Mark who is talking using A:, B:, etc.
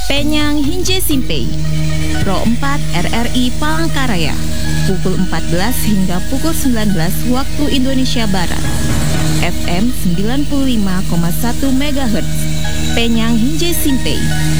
A: Penyang Hinje Simpei, Pro 4 RRI Palangkaraya, pukul 14 hingga pukul 19 waktu Indonesia Barat. FM 95,1 MHz, Penyang Hinje Simpei.